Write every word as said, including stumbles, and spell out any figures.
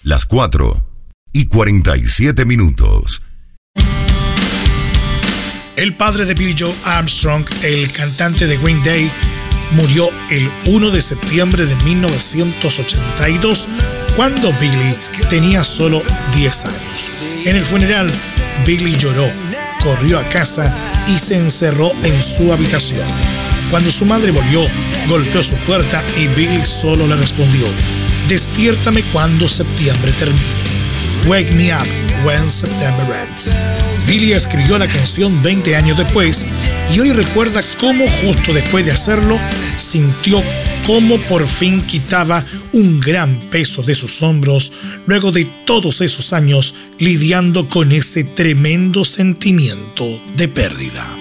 Las cuatro y cuarenta y siete minutos. El padre de Billie Joe Armstrong, el cantante de Green Day, murió el primero de septiembre de mil novecientos ochenta y dos, cuando Billie tenía solo diez años. En el funeral, Billie lloró, corrió a casa y se encerró en su habitación. Cuando su madre volvió, golpeó su puerta y Billie solo le respondió: despiértame cuando septiembre termine. Wake me up when September ends. Billie escribió la canción veinte años después y hoy recuerda cómo justo después de hacerlo sintió cómo por fin quitaba un gran peso de sus hombros luego de todos esos años lidiando con ese tremendo sentimiento de pérdida.